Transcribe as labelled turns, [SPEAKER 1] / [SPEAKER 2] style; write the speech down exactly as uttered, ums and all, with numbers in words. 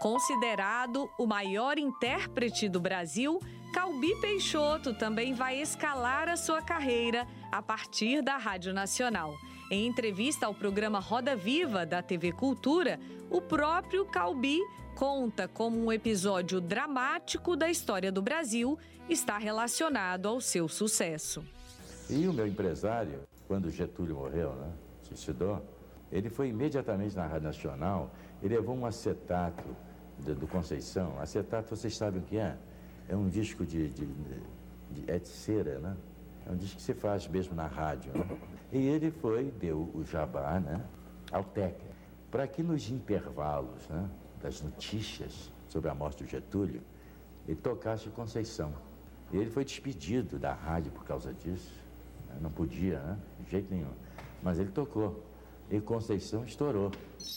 [SPEAKER 1] Considerado o maior intérprete do Brasil, Calbi Peixoto também vai escalar a sua carreira a partir da Rádio Nacional. Em entrevista ao programa Roda Viva da T V Cultura, o próprio Calbi conta como um episódio dramático da história do Brasil está relacionado ao seu sucesso.
[SPEAKER 2] E o meu empresário, quando Getúlio morreu, né, suicidou, ele foi imediatamente na Rádio Nacional e levou um acetato do, do Conceição. Acetato, vocês sabem o que é? É um disco de, de, de, é de cera, né? É um disco que se faz mesmo na rádio, né? E ele foi, deu o jabá, né, ao técnico, para que nos intervalos, né, das notícias sobre a morte do Getúlio, ele tocasse Conceição. E ele foi despedido da rádio por causa disso, né? Não podia, né, de jeito nenhum, mas ele tocou, e Conceição estourou.